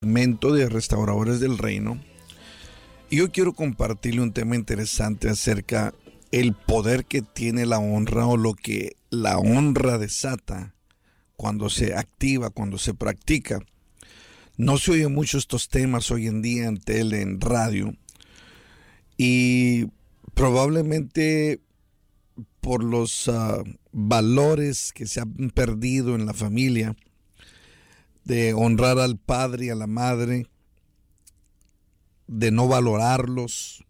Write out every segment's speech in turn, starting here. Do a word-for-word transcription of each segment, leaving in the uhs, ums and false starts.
Segmento de Restauradores del Reino. Y yo quiero compartirle un tema interesante acerca el poder que tiene la honra o lo que la honra desata cuando se activa, cuando se practica. No se oyen mucho estos temas hoy en día en tele, en radio, y probablemente por los uh, valores que se han perdido en la familia, de honrar al padre y a la madre, de no valorarlos.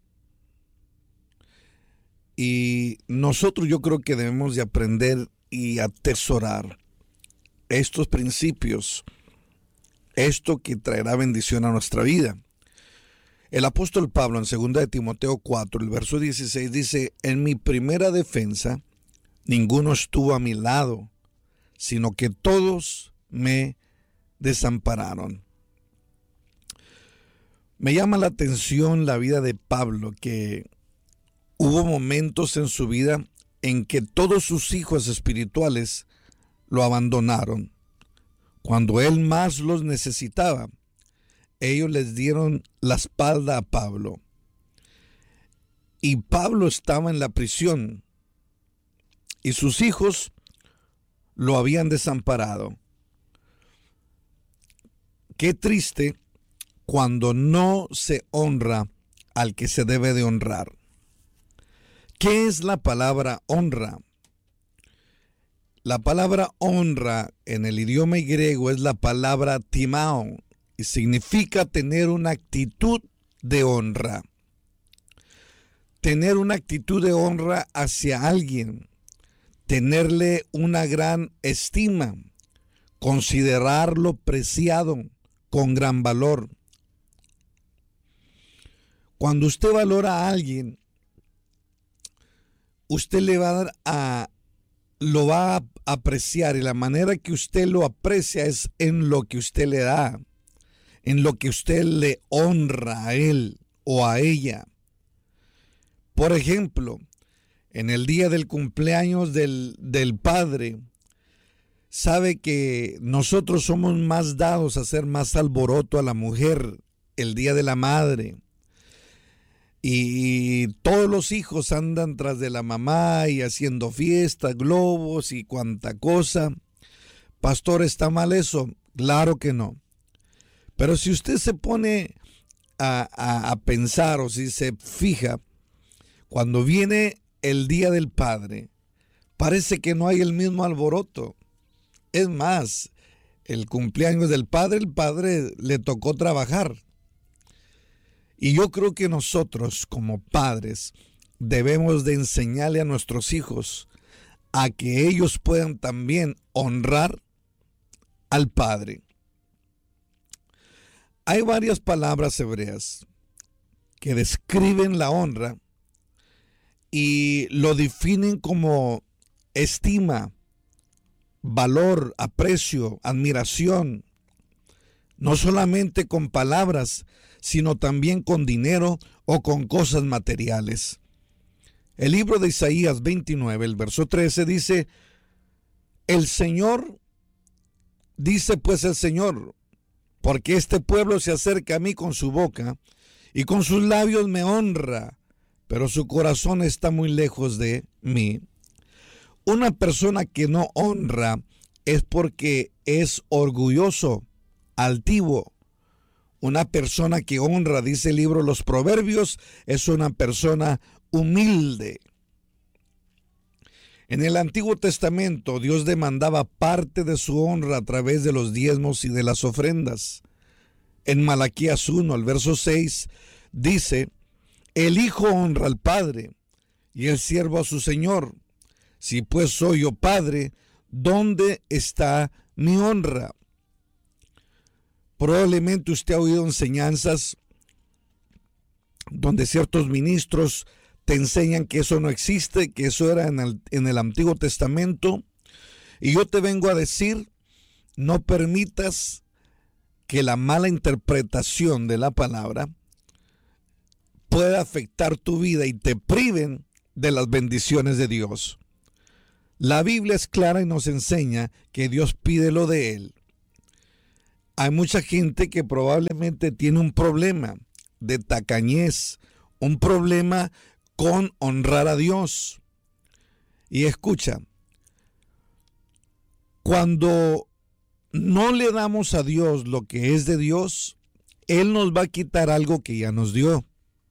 Y nosotros yo creo que debemos de aprender y atesorar estos principios, esto que traerá bendición a nuestra vida. El apóstol Pablo en segunda de Timoteo cuatro, el verso dieciséis dice: en mi primera defensa ninguno estuvo a mi lado, sino que todos me desampararon. Me llama la atención la vida de Pablo, que hubo momentos en su vida en que todos sus hijos espirituales lo abandonaron. Cuando él más los necesitaba, ellos les dieron la espalda a Pablo. Y Pablo estaba en la prisión y sus hijos lo habían desamparado. Qué triste cuando no se honra al que se debe de honrar. ¿Qué es la palabra honra? La palabra honra en el idioma griego es la palabra timao y significa tener una actitud de honra. Tener una actitud de honra hacia alguien, tenerle una gran estima, considerarlo preciado, con gran valor. Cuando usted valora a alguien, usted le va a dar a, lo va a apreciar, y la manera que usted lo aprecia es en lo que usted le da, en lo que usted le honra a él o a ella. Por ejemplo, en el día del cumpleaños del, del padre, sabe que nosotros somos más dados a hacer más alboroto a la mujer el día de la madre. Y todos los hijos andan tras de la mamá y haciendo fiestas, globos y cuanta cosa. Pastor, ¿está mal eso? Claro que no. Pero si usted se pone a, a, a pensar, o si se fija, cuando viene el día del padre, parece que no hay el mismo alboroto. Es más, el cumpleaños del padre, el padre le tocó trabajar. Y yo creo que nosotros como padres debemos de enseñarle a nuestros hijos a que ellos puedan también honrar al padre. Hay varias palabras hebreas que describen la honra y lo definen como estima, valor, aprecio, admiración, no solamente con palabras, sino también con dinero o con cosas materiales. El libro de Isaías veintinueve, el verso trece dice: el Señor, dice pues el Señor, porque este pueblo se acerca a mí con su boca y con sus labios me honra, pero su corazón está muy lejos de mí. Una persona que no honra es porque es orgulloso, altivo. Una persona que honra, dice el libro Los Proverbios, es una persona humilde. En el Antiguo Testamento, Dios demandaba parte de su honra a través de los diezmos y de las ofrendas. En Malaquías uno, el verso seis, dice: el hijo honra al padre y el siervo a su señor. Si pues soy yo padre, ¿dónde está mi honra? Probablemente usted ha oído enseñanzas donde ciertos ministros te enseñan que eso no existe, que eso era en el, en el Antiguo Testamento. Y yo te vengo a decir, no permitas que la mala interpretación de la palabra pueda afectar tu vida y te priven de las bendiciones de Dios. La Biblia es clara y nos enseña que Dios pide lo de Él. hay mucha gente que probablemente tiene un problema de tacañez, un problema con honrar a Dios. Y escucha, cuando no le damos a Dios lo que es de Dios, Él nos va a quitar algo que ya nos dio.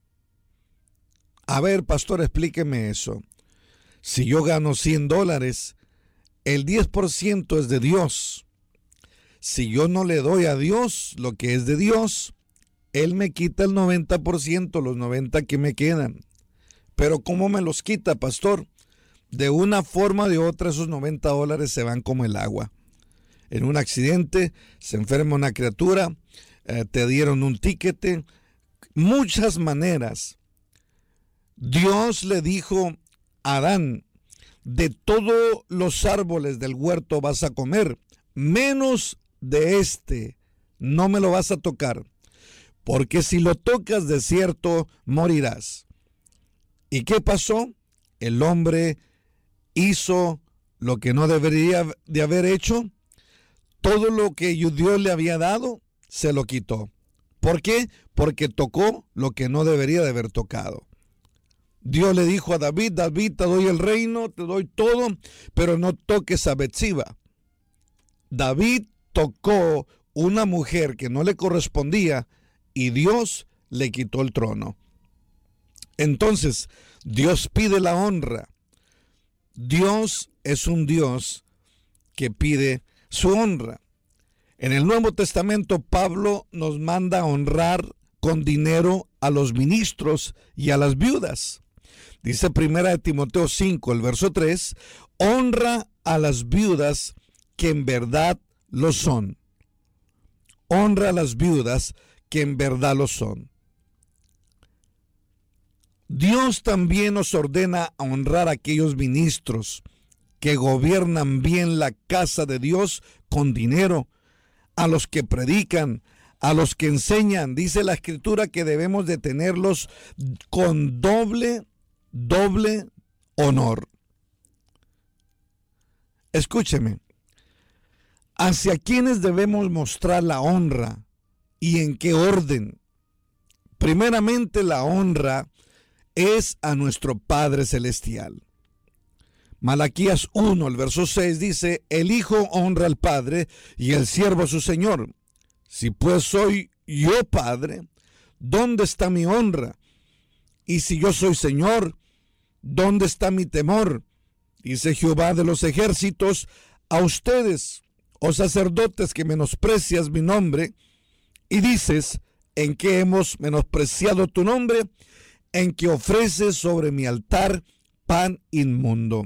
A ver, pastor, explíqueme eso. Si yo gano cien dólares, el diez por ciento es de Dios. Si yo no le doy a Dios lo que es de Dios, Él me quita el noventa por ciento, los noventa que me quedan. Pero ¿cómo me los quita, pastor? De una forma o de otra, esos noventa dólares se van como el agua. En un accidente, se enferma una criatura, eh, te dieron un tiquete, muchas maneras. Dios le dijo a Adán, de todos los árboles del huerto vas a comer, menos de este, no me lo vas a tocar, porque si lo tocas de cierto morirás. ¿Y qué pasó? El hombre hizo lo que no debería de haber hecho. Todo lo que Dios le había dado, se lo quitó. ¿Por qué? Porque tocó lo que no debería de haber tocado. Dios le dijo a David, David, te doy el reino, te doy todo, pero no toques a Betseba. David tocó una mujer que no le correspondía y Dios le quitó el trono. Entonces, Dios pide la honra. Dios es un Dios que pide su honra. En el Nuevo Testamento, Pablo nos manda a honrar con dinero a los ministros y a las viudas. Dice primera de Timoteo cinco, el verso tres, honra a las viudas que en verdad lo son. Honra a las viudas que en verdad lo son. Dios también nos ordena a honrar a aquellos ministros que gobiernan bien la casa de Dios con dinero, a los que predican, a los que enseñan. Dice la Escritura que debemos de tenerlos con doble, doble honor. Escúcheme, ¿hacia quiénes debemos mostrar la honra y en qué orden? Primeramente, la honra es a nuestro Padre Celestial. Malaquías uno, el verso seis dice, el Hijo honra al Padre y el siervo a su Señor. Si pues soy yo Padre, ¿dónde está mi honra? Y si yo soy Señor, ¿dónde está mi temor? Dice Jehová de los ejércitos, a ustedes, oh sacerdotes, que menosprecias mi nombre, y dices, ¿en qué hemos menospreciado tu nombre? En que ofreces sobre mi altar pan inmundo.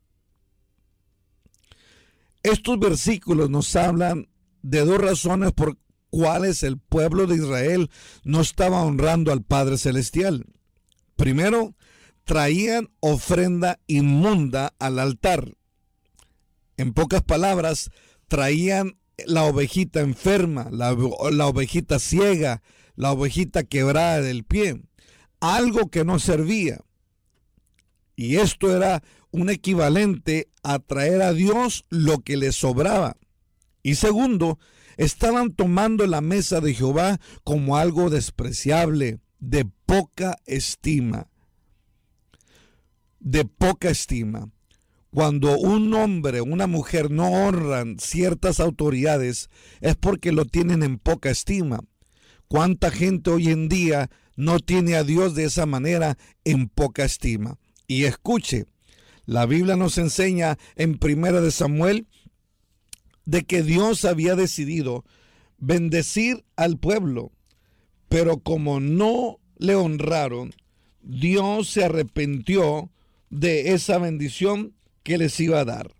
Estos versículos nos hablan de dos razones por cuales el pueblo de Israel no estaba honrando al Padre Celestial. Primero, traían ofrenda inmunda al altar. En pocas palabras, traían la ovejita enferma, la, la ovejita ciega, la ovejita quebrada del pie, algo que no servía. Y esto era un equivalente a traer a Dios lo que le sobraba. Y segundo, estaban tomando la mesa de Jehová como algo despreciable, de poca estima. De poca estima. Cuando un hombre o una mujer no honran ciertas autoridades, es porque lo tienen en poca estima. ¿Cuánta gente hoy en día no tiene a Dios de esa manera, en poca estima? Y escuche, la Biblia nos enseña en Primera de Samuel de que Dios había decidido bendecir al pueblo, pero como no le honraron, Dios se arrepintió de esa bendición que les iba a dar.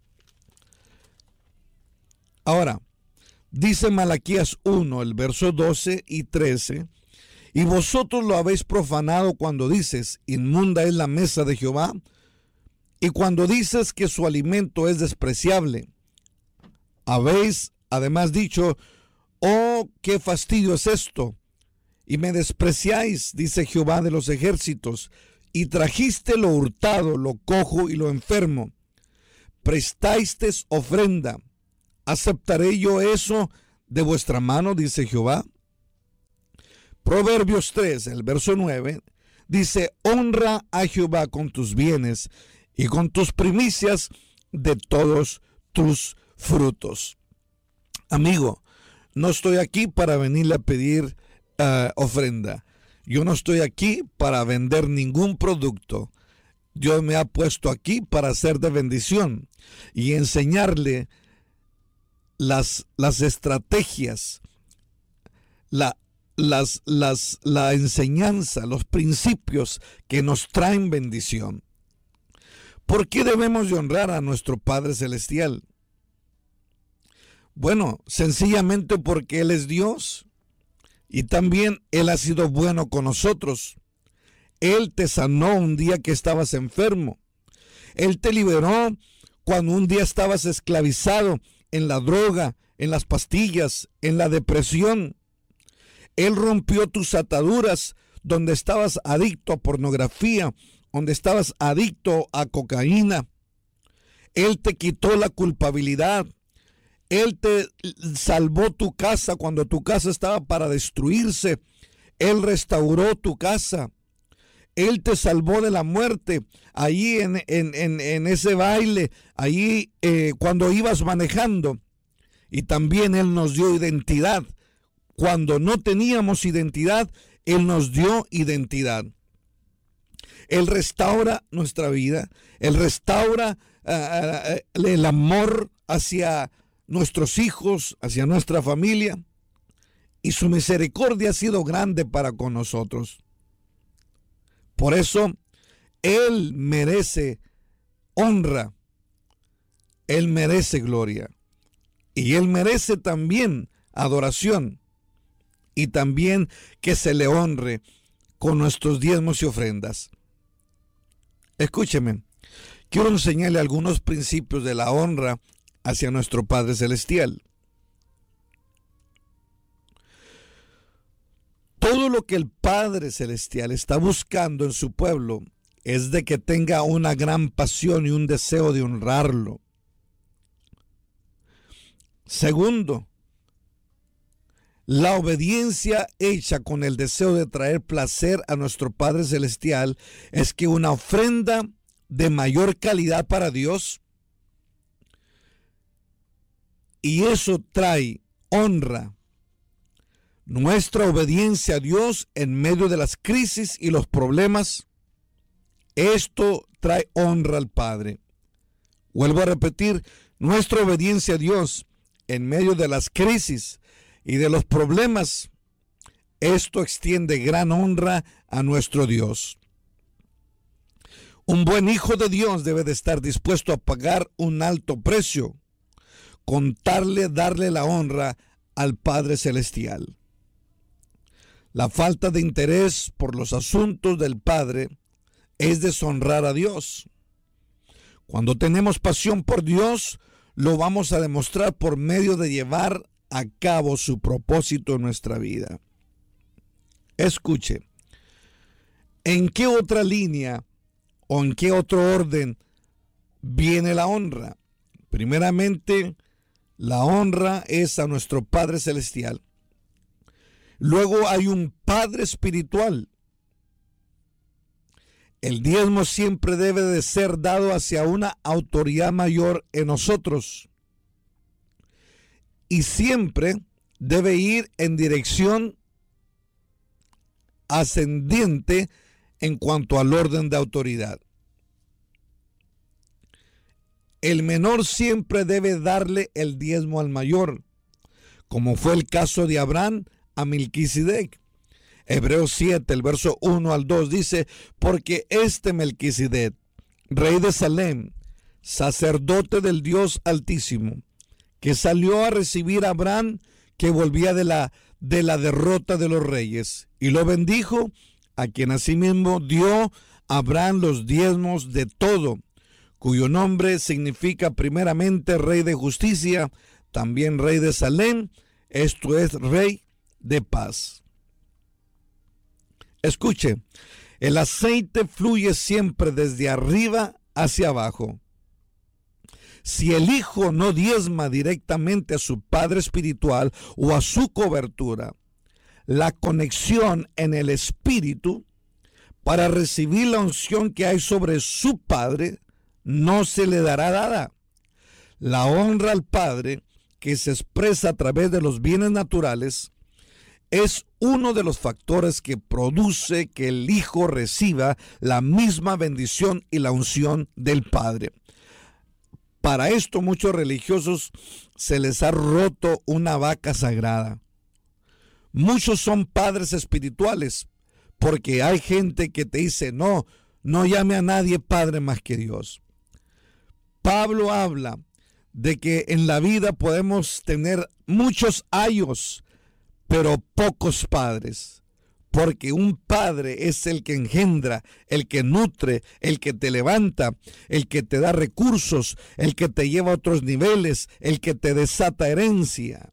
Ahora, dice Malaquías uno, el verso doce y trece, y vosotros lo habéis profanado cuando dices, inmunda es la mesa de Jehová, y cuando dices que su alimento es despreciable. Habéis además dicho, oh, qué fastidio es esto, y me despreciáis, dice Jehová de los ejércitos, y trajiste lo hurtado, lo cojo y lo enfermo. Prestasteis ofrenda. ¿Aceptaré yo eso de vuestra mano, dice Jehová. Proverbios tres, el verso nueve, dice, honra a Jehová con tus bienes y con tus primicias de todos tus frutos. Amigo, no estoy aquí para venirle a pedir uh, ofrenda. Yo no estoy aquí para vender ningún producto. Dios me ha puesto aquí para ser de bendición y enseñarle las, las estrategias, la, las, las, la enseñanza, los principios que nos traen bendición. ¿Por qué debemos de honrar a nuestro Padre Celestial? Bueno, sencillamente porque Él es Dios y también Él ha sido bueno con nosotros. Él te sanó un día que estabas enfermo. Él te liberó cuando un día estabas esclavizado en la droga, en las pastillas, en la depresión. Él rompió tus ataduras donde estabas adicto a pornografía, donde estabas adicto a cocaína. Él te quitó la culpabilidad. Él te salvó tu casa cuando tu casa estaba para destruirse. Él restauró tu casa. Él te salvó de la muerte. Allí en, en, en, en ese baile, allí eh, cuando ibas manejando. Y también Él nos dio identidad. Cuando no teníamos identidad, Él nos dio identidad. Él restaura nuestra vida. Él restaura uh, el amor hacia nuestros hijos, hacia nuestra familia. Y su misericordia ha sido grande para con nosotros. Por eso, Él merece honra. Él merece gloria. Y Él merece también adoración. Y también que se le honre con nuestros diezmos y ofrendas. Escúcheme, quiero enseñarle algunos principios de la honra hacia nuestro Padre Celestial. Todo lo que el Padre Celestial está buscando en su pueblo es de que tenga una gran pasión y un deseo de honrarlo. Segundo, la obediencia hecha con el deseo de traer placer a nuestro Padre Celestial es que una ofrenda de mayor calidad para Dios, y eso trae honra. Nuestra obediencia a Dios en medio de las crisis y los problemas, esto trae honra al Padre. Vuelvo a repetir, nuestra obediencia a Dios en medio de las crisis y de los problemas, esto extiende gran honra a nuestro Dios. Un buen hijo de Dios debe de estar dispuesto a pagar un alto precio, contarle, darle la honra al Padre Celestial. La falta de interés por los asuntos del Padre es deshonrar a Dios. Cuando tenemos pasión por Dios, lo vamos a demostrar por medio de llevar a cabo su propósito en nuestra vida. Escuche, ¿en qué otra línea o en qué otro orden viene la honra? Primeramente, la honra es a nuestro Padre Celestial. Luego hay un Padre espiritual. El diezmo siempre debe de ser dado hacia una autoridad mayor en nosotros. Y siempre debe ir en dirección ascendiente en cuanto al orden de autoridad. El menor siempre debe darle el diezmo al mayor, como fue el caso de Abraham a Melquisedec. Hebreos siete, el verso uno al dos dice, porque este Melquisedec, rey de Salem, sacerdote del Dios Altísimo, que salió a recibir a Abraham, que volvía de la, de la derrota de los reyes, y lo bendijo, a quien asimismo dio a Abraham los diezmos de todo, cuyo nombre significa primeramente rey de justicia, también rey de Salem, esto es rey de paz. Escuche, el aceite fluye siempre desde arriba hacia abajo. Si el hijo no diezma directamente a su padre espiritual o a su cobertura, la conexión en el espíritu para recibir la unción que hay sobre su padre no se le dará dada. La honra al padre, que se expresa a través de los bienes naturales, es uno de los factores que produce que el hijo reciba la misma bendición y la unción del padre. Para esto muchos religiosos se les ha roto una vaca sagrada. Muchos son padres espirituales porque hay gente que te dice, no, no llame a nadie padre más que Dios. Pablo habla de que en la vida podemos tener muchos ayos, pero pocos padres, porque un padre es el que engendra, el que nutre, el que te levanta, el que te da recursos, el que te lleva a otros niveles, el que te desata herencia.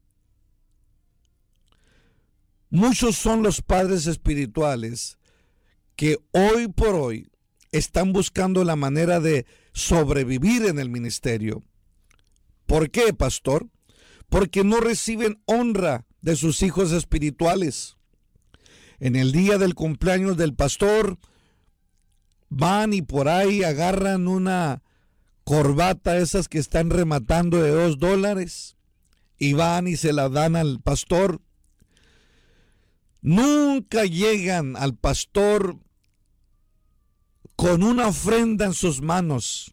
Muchos son los padres espirituales que hoy por hoy están buscando la manera de sobrevivir en el ministerio. ¿Por qué, pastor? Porque no reciben honra de sus hijos espirituales. En el día del cumpleaños del pastor, van y por ahí agarran una corbata, esas que están rematando de dos dólares, y van y se la dan al pastor. Nunca llegan al pastor con una ofrenda en sus manos.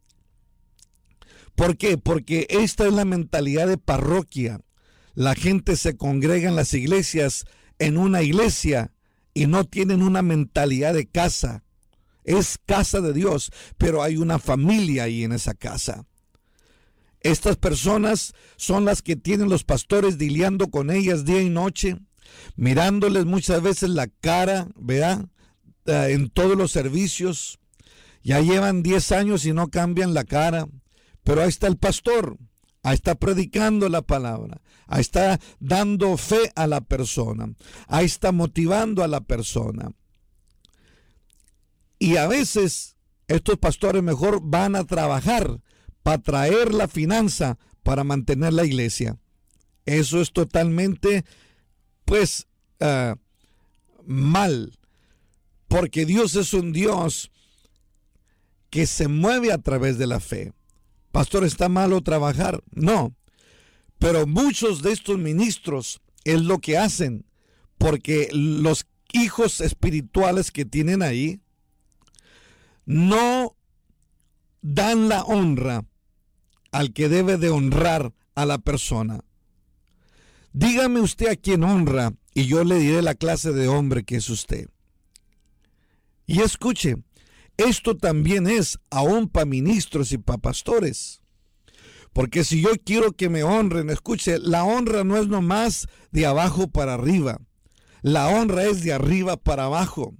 ¿Por qué? Porque esta es la mentalidad de parroquia. La gente se congrega en las iglesias, en una iglesia, y no tienen una mentalidad de casa. Es casa de Dios, pero hay una familia ahí en esa casa. Estas personas son las que tienen los pastores lidiando con ellas día y noche, mirándoles muchas veces la cara, ¿verdad? En todos los servicios. Ya llevan diez años y no cambian la cara. Pero ahí está el pastor, ahí está predicando la palabra, ahí está dando fe a la persona, ahí está motivando a la persona. Y a veces estos pastores mejor van a trabajar para traer la finanza para mantener la iglesia. Eso es totalmente, pues, uh, mal, porque Dios es un Dios que se mueve a través de la fe. Pastor, ¿está malo trabajar? No, pero muchos de estos ministros es lo que hacen, porque los hijos espirituales que tienen ahí no dan la honra al que debe de honrar a la persona. Dígame usted a quién honra y yo le diré la clase de hombre que es usted. Y escuche, esto también es aún para ministros y para pastores. Porque si yo quiero que me honren, escuche, la honra no es nomás de abajo para arriba. La honra es de arriba para abajo.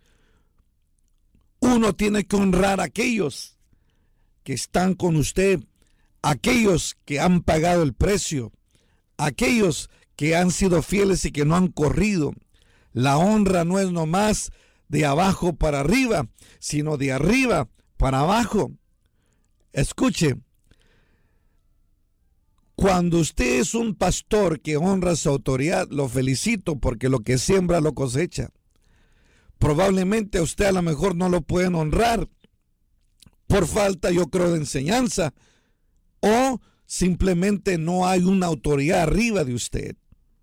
Uno tiene que honrar a aquellos que están con usted, aquellos que han pagado el precio, aquellos que han sido fieles y que no han corrido. La honra no es nomás de abajo para arriba, sino de arriba para abajo. Escuche, cuando usted es un pastor que honra su autoridad, lo felicito porque lo que siembra lo cosecha. Probablemente a usted a lo mejor no lo pueden honrar por falta, yo creo, de enseñanza, o simplemente no hay una autoridad arriba de usted.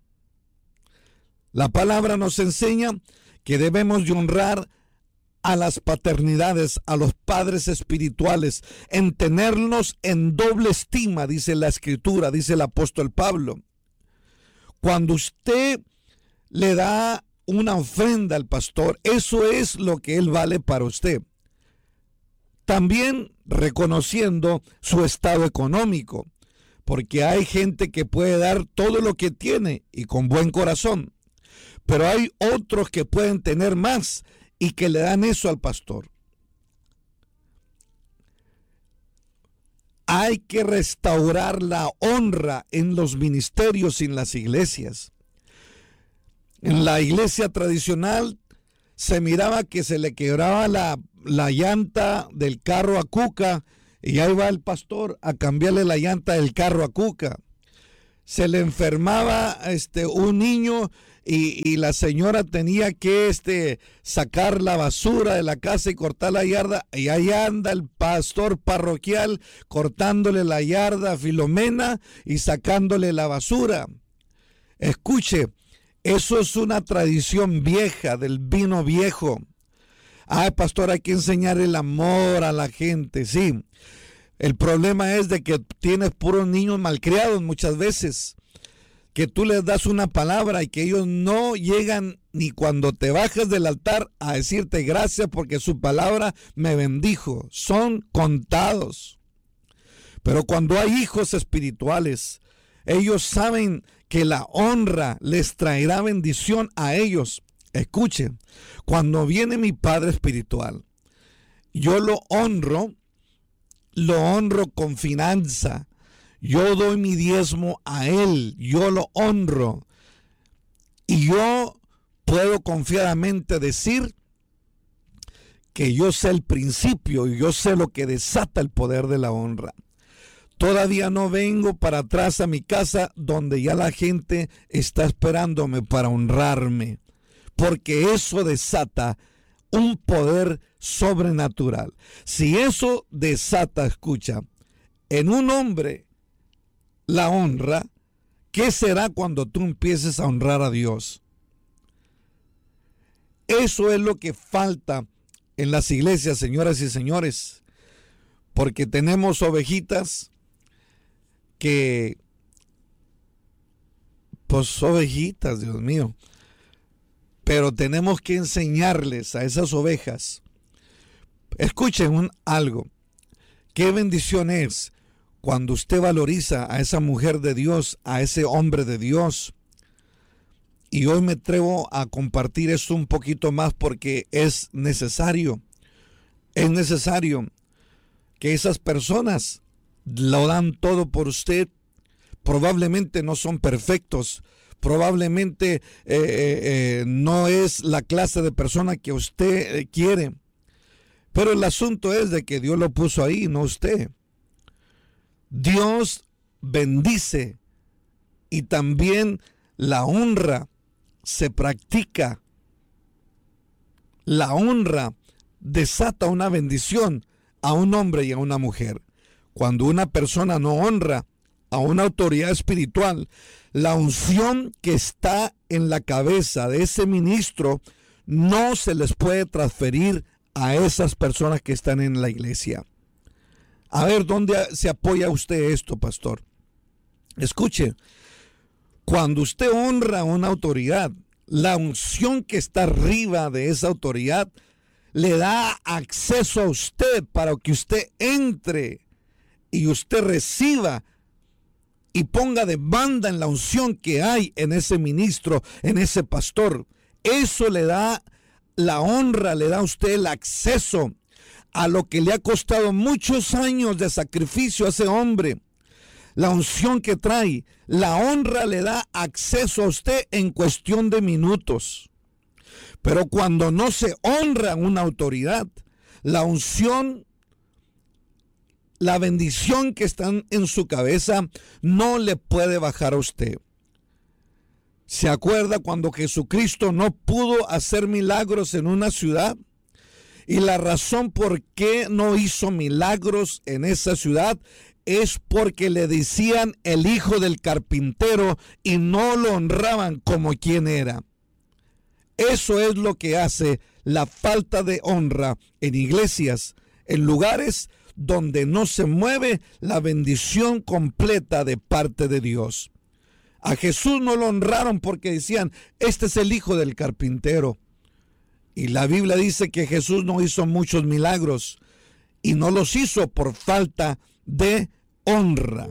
La palabra nos enseña que debemos de honrar a las paternidades, a los padres espirituales, en tenernos en doble estima, dice la Escritura, dice el apóstol Pablo. Cuando usted le da una ofrenda al pastor, eso es lo que él vale para usted. También reconociendo su estado económico, porque hay gente que puede dar todo lo que tiene y con buen corazón, pero hay otros que pueden tener más y que le dan eso al pastor. Hay que restaurar la honra en los ministerios y en las iglesias. En la iglesia tradicional se miraba que se le quebraba la, la llanta del carro a Cuca Y ahí va el pastor a cambiarle la llanta del carro a Cuca. Se le enfermaba este, un niño y, y la señora tenía que este, sacar la basura de la casa y cortar la yarda. Y ahí anda el pastor parroquial cortándole la yarda a Filomena y sacándole la basura. Escuche, eso es una tradición vieja, del vino viejo. Ay, pastor, hay que enseñar el amor a la gente, sí. El problema es de que tienes puros niños malcriados muchas veces, que tú les das una palabra y que ellos no llegan ni cuando te bajas del altar a decirte gracias porque su palabra me bendijo. Son contados. Pero cuando hay hijos espirituales, ellos saben que la honra les traerá bendición a ellos. Escuche, cuando viene mi padre espiritual, yo lo honro, lo honro con finanza. Yo doy mi diezmo a él, yo lo honro. Y yo puedo confiadamente decir que yo sé el principio y yo sé lo que desata el poder de la honra. Todavía no vengo para atrás a mi casa donde ya la gente está esperándome para honrarme, porque eso desata un poder sobrenatural. Si eso desata, escucha, en un hombre la honra, ¿qué será cuando tú empieces a honrar a Dios? Eso es lo que falta en las iglesias, señoras y señores, porque tenemos ovejitas que, pues ovejitas, Dios mío, pero tenemos que enseñarles a esas ovejas. Escuchen un, algo, qué bendición es cuando usted valoriza a esa mujer de Dios, a ese hombre de Dios. Y hoy me atrevo a compartir esto un poquito más porque es necesario, es necesario que esas personas lo dan todo por usted. Probablemente no son perfectos, probablemente eh, eh, eh, no es la clase de persona que usted eh, quiere, pero el asunto es de que Dios lo puso ahí, no usted. Dios bendice y también la honra se practica. La honra desata una bendición a un hombre y a una mujer. Cuando una persona no honra a una autoridad espiritual, la unción que está en la cabeza de ese ministro no se les puede transferir a esas personas que están en la iglesia. A ver, ¿dónde se apoya usted esto, pastor? Escuche, cuando usted honra a una autoridad, la unción que está arriba de esa autoridad le da acceso a usted para que usted entre y usted reciba y ponga demanda en la unción que hay en ese ministro, en ese pastor. Eso le da la honra, le da a usted el acceso a lo que le ha costado muchos años de sacrificio a ese hombre. La unción que trae, la honra le da acceso a usted en cuestión de minutos. Pero cuando no se honra una autoridad, la unción, la bendición que está en su cabeza no le puede bajar a usted. ¿Se acuerda cuando Jesucristo no pudo hacer milagros en una ciudad? Y la razón por qué no hizo milagros en esa ciudad es porque le decían el hijo del carpintero y no lo honraban como quien era. Eso es lo que hace la falta de honra en iglesias, en lugares donde no se mueve la bendición completa de parte de Dios. A Jesús no lo honraron porque decían, este es el hijo del carpintero. Y la Biblia dice que Jesús no hizo muchos milagros y no los hizo por falta de honra.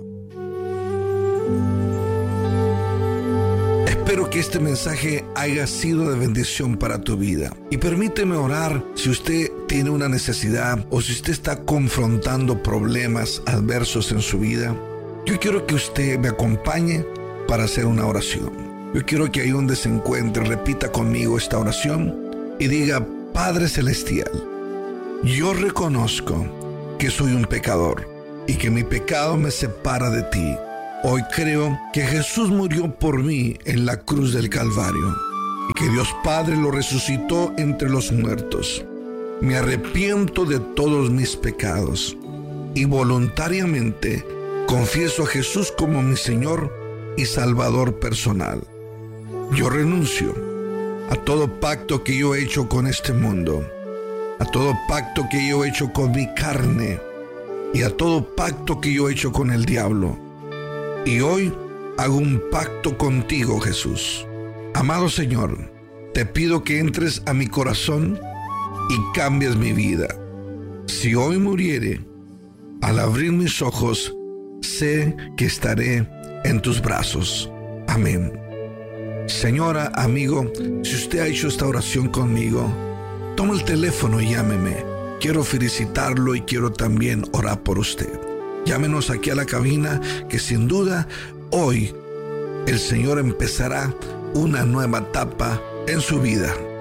Espero que este mensaje haya sido de bendición para tu vida. Y permíteme orar si usted tiene una necesidad o si usted está confrontando problemas adversos en su vida. Yo quiero que usted me acompañe para hacer una oración. Yo quiero que ahí donde se encuentre repita conmigo esta oración y diga: Padre Celestial, yo reconozco que soy un pecador y que mi pecado me separa de ti. Hoy creo que Jesús murió por mí en la cruz del Calvario y que Dios Padre lo resucitó entre los muertos. Me arrepiento de todos mis pecados y voluntariamente confieso a Jesús como mi Señor y Salvador personal. Yo renuncio a todo pacto que yo he hecho con este mundo, a todo pacto que yo he hecho con mi carne y a todo pacto que yo he hecho con el diablo. Y hoy hago un pacto contigo, Jesús. Amado Señor, te pido que entres a mi corazón y cambies mi vida. Si hoy muriere, al abrir mis ojos, sé que estaré en tus brazos. Amén. Señora, amigo, si usted ha hecho esta oración conmigo, toma el teléfono y llámeme. Quiero felicitarlo y quiero también orar por usted. Llámenos aquí a la cabina, que sin duda hoy el Señor empezará una nueva etapa en su vida.